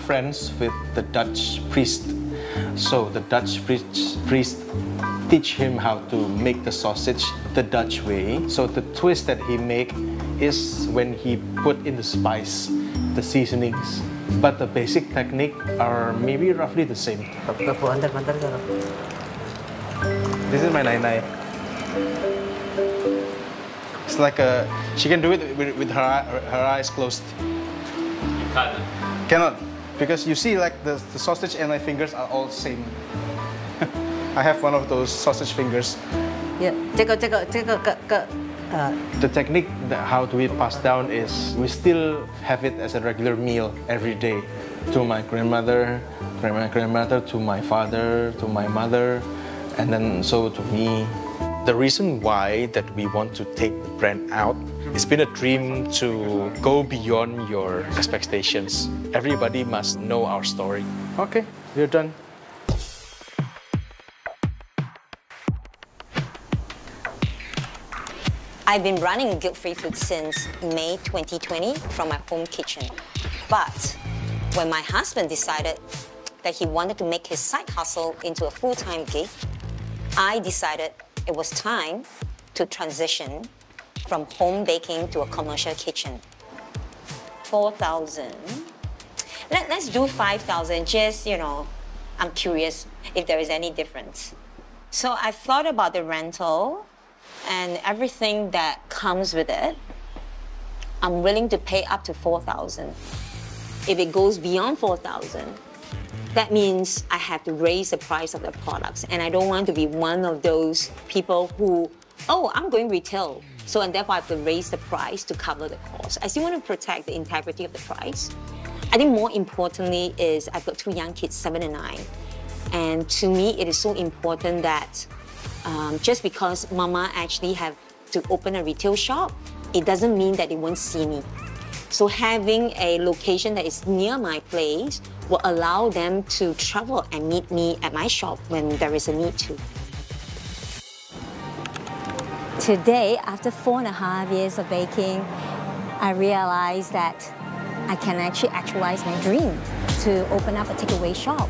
friends with the Dutch priest. So the Dutch priest teach him how to make the sausage the Dutch way. So the twist that he make is when he put in the spice, the seasonings. But the basic technique are maybe roughly the same. This is my Nai. It's like she can do it with her eyes closed. You can't. Cannot, because you see like the sausage and my fingers are all same. I have one of those sausage fingers. Yeah, The technique how do we pass down is we still have it as a regular meal every day. To my grandmother, to my father, to my mother, and then so to me. The reason why that we want to take the brand out, it's been a dream to go beyond your expectations. Everybody must know our story. Okay, we're done. I've been running Guilt Free Food since May 2020 from my home kitchen. But when my husband decided that he wanted to make his side hustle into a full-time gig, I decided it was time to transition from home baking to a commercial kitchen. 4,000. Let's do 5,000, just, I'm curious if there is any difference. So I thought about the rental and everything that comes with it. I'm willing to pay up to 4,000. If it goes beyond 4,000, that means I have to raise the price of the products. And I don't want to be one of those people who, I'm going retail. And therefore I have to raise the price to cover the cost. I still want to protect the integrity of the price. I think more importantly is I've got 2 young kids, 7 and 9. And to me, it is so important that just because Mama actually have to open a retail shop, it doesn't mean that they won't see me. So having a location that is near my place will allow them to travel and meet me at my shop when there is a need to. Today, after 4.5 years of baking, I realized that I can actually actualize my dream to open up a takeaway shop.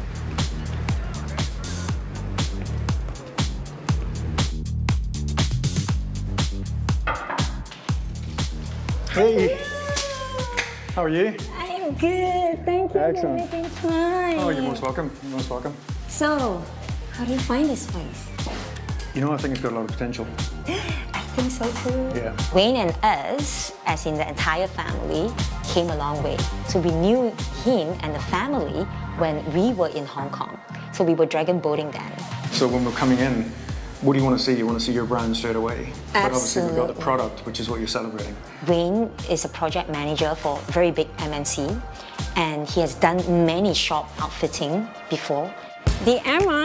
Hey, how are you? I am good, thank you Excellent. for making time. Oh, you're most welcome. You're most welcome. So, how do you find this place? I think it's got a lot of potential. I think so too. Yeah. Wayne and us, as in the entire family, came a long way. So we knew him and the family when we were in Hong Kong. So we were dragon boating then. So when we're coming in, what do you want to see? You want to see your brand straight away. But obviously we've got the Absolutely. product, which is what you're celebrating. Wayne is a project manager for a very big MNC, and he has done many shop outfitting before. The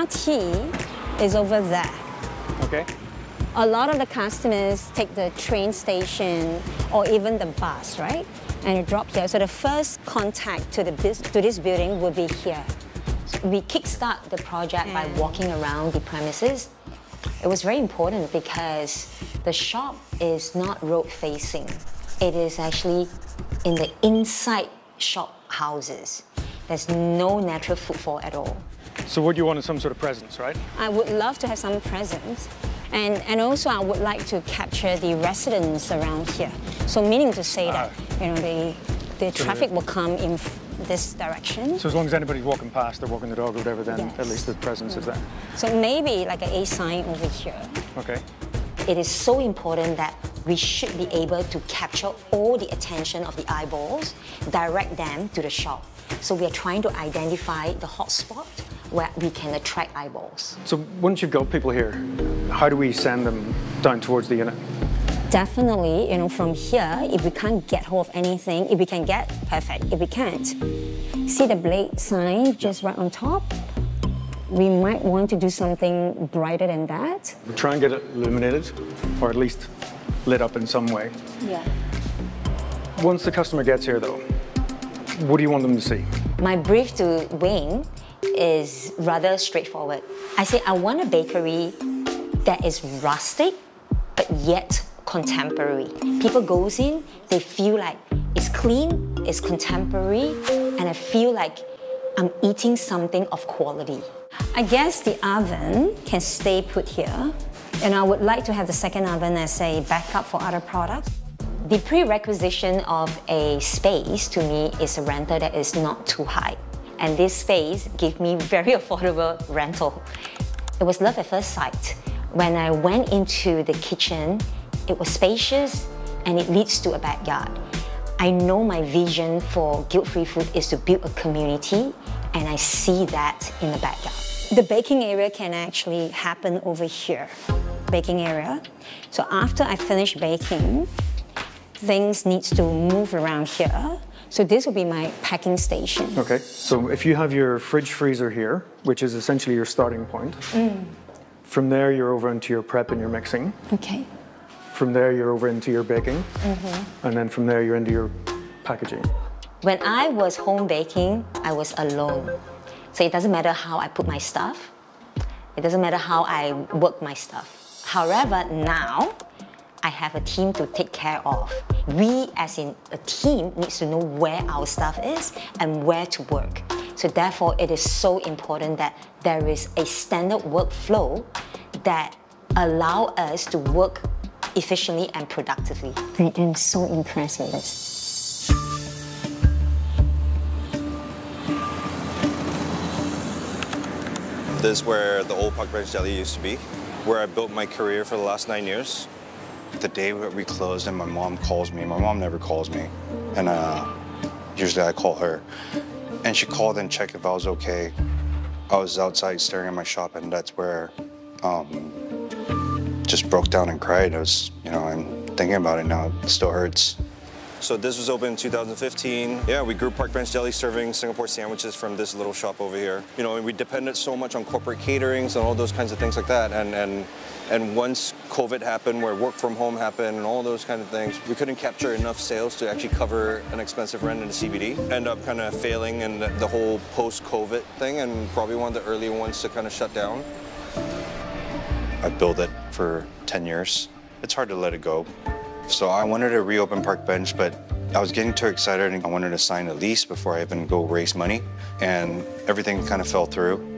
MRT is over there. Okay. A lot of the customers take the train station or even the bus, right? And you drop here. So the first contact to this building will be here. We kickstart the project by walking around the premises. It was very important because the shop is not road facing. It is actually in the inside shop houses. There's no natural footfall at all. So what you want is some sort of presence, right? I would love to have some presence. And also I would like to capture the residents around here. So meaning to say that, the traffic will come in this direction. So as long as anybody's walking past, they're walking the dog or whatever, then Yes. at least the presence is there. So maybe like a sign over here. Okay. It is so important that we should be able to capture all the attention of the eyeballs, direct them to the shop. So we are trying to identify the hot spot where we can attract eyeballs. So once you've got people here, how do we send them down towards the unit? Definitely, from here, if we can't get hold of anything, if we can get, perfect. If we can't, see the blade sign just right on top? We might want to do something brighter than that. We try and get it illuminated, or at least lit up in some way. Yeah. Once the customer gets here though, what do you want them to see? My brief to Wayne is rather straightforward. I say I want a bakery that is rustic, but yet contemporary. People goes in, they feel like it's clean, it's contemporary, and I feel like I'm eating something of quality. I guess the oven can stay put here, and I would like to have the second oven as a backup for other products. The prerequisition of a space to me is a rental that is not too high. And this space gave me very affordable rental. It was love at first sight. When I went into the kitchen, it was spacious and it leads to a backyard. I know my vision for Guilt-Free Food is to build a community, and I see that in the backyard. The baking area can actually happen over here, baking area. So after I finish baking, things needs to move around here. So this will be my packing station. Okay, so if you have your fridge freezer here, which is essentially your starting point, from there you're over into your prep and your mixing. Okay. From there you're over into your baking, and then from there you're into your packaging. When I was home baking, I was alone. So it doesn't matter how I put my stuff. It doesn't matter how I work my stuff. However, now, I have a team to take care of. We, as in a team, needs to know where our stuff is and where to work. So therefore, it is so important that there is a standard workflow that allow us to work efficiently and productively. I am so impressed with this. This is where the old Park Bench Deli used to be, where I built my career for the last 9 years. The day that we closed and my mom calls me, my mom never calls me, and usually I call her. And she called and checked if I was okay. I was outside staring at my shop, and that's where just broke down and cried. I was, I'm thinking about it now, it still hurts. So this was open in 2015. Yeah, we grew Park Bench Deli serving Singapore sandwiches from this little shop over here. And we depended so much on corporate caterings and all those kinds of things like that. And once COVID happened, where work from home happened and all those kind of things, we couldn't capture enough sales to actually cover an expensive rent in the CBD. End up kind of failing in the whole post-COVID thing, and probably one of the early ones to kind of shut down. I built it for 10 years. It's hard to let it go. So I wanted to reopen Park Bench, but I was getting too excited and I wanted to sign a lease before I even go raise money, and everything kind of fell through.